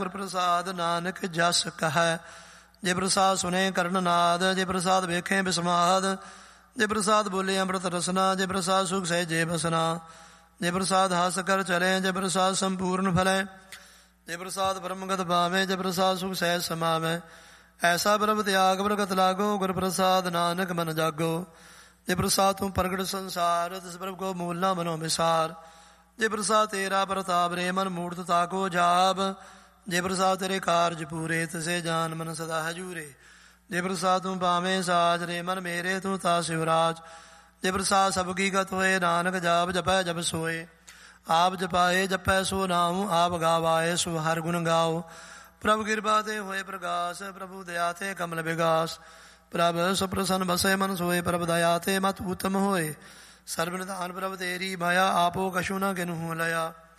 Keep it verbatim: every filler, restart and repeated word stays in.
ਗੁਰ ਪ੍ਰਸਾਦ ਨਾਨਕ ਜਸ ਕਹੈ। ਜੇ ਪ੍ਰਸਾਦ ਸੁਨੇ ਕਰਨਨਾਦ, ਜੇ ਪ੍ਰਸਾਦ ਵੇਖੇ ਬਿਸਮਾਦ, ਜੇ ਪ੍ਰਸਾਦ ਬੋਲੇ ਅੰਮ੍ਰਿਤ ਰਸਨਾ, ਜੇ ਪ੍ਰਸਾਦ ਸੁਖ ਸਹਿਜੇ ਬਸਨਾ, ਜੇ ਪ੍ਰਸਾਦ ਹਸ ਕਰ ਚਲੇ, ਜੇ ਪ੍ਰਸਾਦ ਸੰਪੂਰਨ ਫਲੈ, ਜੇ ਪ੍ਰਸਾਦ ਬ੍ਰਹਮਗਤ ਭਾਵੇ, ਜੇ ਪ੍ਰਸਾਦ ਸੁਖ ਸਹਿਜ ਸਮਾਵੈ। ਐਸਾ ਪ੍ਰਭ ਤਿਆਗ ਪ੍ਰਗਟ ਲਾਗੋ, ਗੁਰ ਪ੍ਰਸਾਦ ਨਾਨਕ ਮਨ ਜਾਗੋ। ਜੇ ਪ੍ਰਸਾਦ ਤੂੰ ਪ੍ਰਗਟ ਸੰਸਾਰ, ਤਿਸ ਪ੍ਰਭ ਕੋ ਮੂਲ ਨਾ ਮਨੋ ਵਿਸਾਰ। ਜੇ ਪ੍ਰਸਾਦ ਤੇਰਾ ਪ੍ਰਤਾਪ ਰੇ ਮਨ ਮੂਰਤ ਤਾਕੋ ਜਾਪ, ਜੇ ਪ੍ਰਸਾਦ ਤੇਰੇ ਕਾਰਜ ਪੂਰੇ ਤਿਸੇ ਜਾਨ ਮਨ ਸਦਾ ਹਜੂਰੇ। ਜੇ ਪ੍ਰਸਾਦ ਤੂੰ ਪਾਵੇਂ ਸਾਜ ਰੇ ਮਨ ਮੇਰੇ ਤੂੰ ਤਾ ਸ਼ਿਵਰਾਜ। ਜੇ ਪ੍ਰਸਾਦ ਸਭ ਕੀ ਗਤ ਹੋਏ ਨਾਨਕ ਜਾਪ ਜਪੈ ਜਪ ਸੋਏ। ਆਪ ਜਪਾਏ ਜਪੈ ਸੋ ਨਾਮ, ਆਪ ਗਾਵਾਏ ਸੋ ਹਰ ਗੁਣ ਗਾਓ। ਪ੍ਰਭ ਕਿਰਪਾ ਤੇ ਹੋਏ ਪ੍ਰਗਾਸ, ਪ੍ਰਭੂ ਦਇਆ ਤੇ ਕਮਲ ਵਿਗਾਸ। ਪ੍ਰਭ ਸੁਪ੍ਰਸੰਨ ਬਸੇ ਮਨ ਸੋਏ, ਪ੍ਰਭ ਦਇਆ ਤੇ ਮਤ ਉਤਮ ਹੋਏ। ਸਰਬ ਨਿਧਾਨ ਪ੍ਰਭ ਤੇਰੀ ਮਾਇਆ, ਆਪੋ ਕਛੂ ਨ ਕਿਨਹੂ ਲਿਆ।